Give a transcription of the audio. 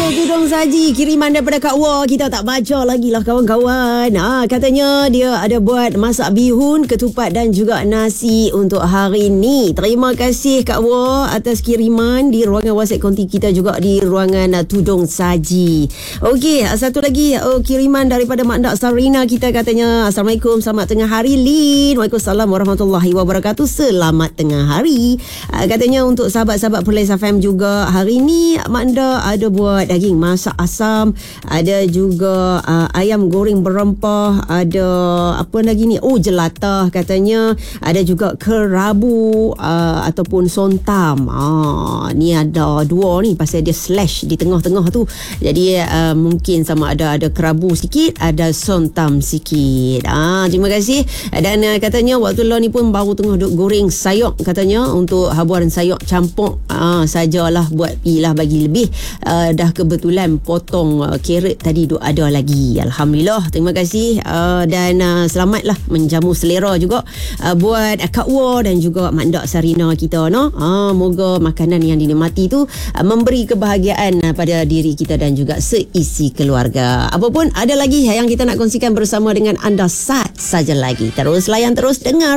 Tudung saji kiriman daripada Kak Wah. Kita tak baca lagi lah kawan-kawan. Katanya dia ada buat masak bihun, ketupat dan juga nasi untuk hari ni. Terima kasih Kak Wah atas kiriman di ruangan WhatsApp konti kita, juga di ruangan Tudung Saji. Okey, satu lagi kiriman daripada Mak Ndak Sarina kita, katanya Assalamualaikum, selamat tengah hari Lin. Waalaikumsalam warahmatullahi wabarakatuh. Selamat tengah hari. Katanya untuk sahabat-sahabat Perlis FM juga, hari ni Mak Ndak ada buat daging masak asam, ada juga ayam goreng berempah, ada apa lagi ni, jelatah katanya, ada juga kerabu ataupun sontam. Ni ada dua ni, pasal dia slash di tengah-tengah tu, jadi mungkin sama ada kerabu sikit, ada sontam sikit. Terima kasih. Dan katanya waktu law ni pun baru tengah duk goreng sayok, katanya untuk habuan sayok campur sajalah, buat pilah bagi lebih. Dah kebetulan potong carrot tadi duk ada lagi. Alhamdulillah, terima kasih. Dan selamatlah menjamu selera juga buat Kak Wah dan juga Mak Ndak Sarina kita, no. Moga makanan yang dinikmati tu memberi kebahagiaan pada diri kita dan juga seisi keluarga. Apapun ada lagi yang kita nak kongsikan bersama dengan anda saat saja lagi. Terus layan, terus dengar